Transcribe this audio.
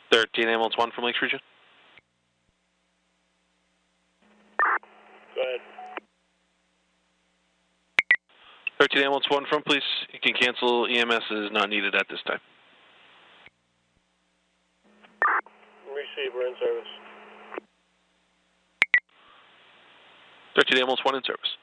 13 ambulance 1 from Lakes Region. Go ahead. 13 ambulance 1 from police. You can cancel. EMS is not needed at this time. Receiver in service. 13 ambulance 1 in service.